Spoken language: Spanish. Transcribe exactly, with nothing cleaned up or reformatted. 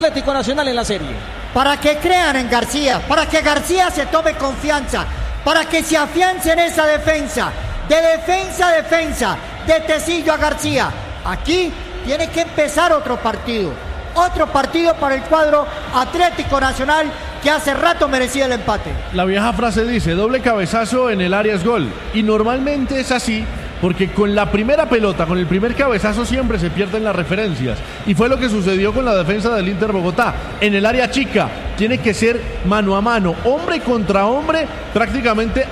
Atlético Nacional en la serie. Para que crean en García, para que García se tome confianza, para que se afiance en esa defensa, de defensa a defensa, de Tecillo a García. Aquí tiene que empezar otro partido, otro partido para el cuadro Atlético Nacional que hace rato merecía el empate. La vieja frase dice, doble cabezazo en el área es gol, y normalmente es así, porque con la primera pelota, con el primer cabezazo siempre se pierden las referencias. Y fue lo que sucedió con la defensa del Inter Bogotá. En el área chica tiene que ser mano a mano, hombre contra hombre, prácticamente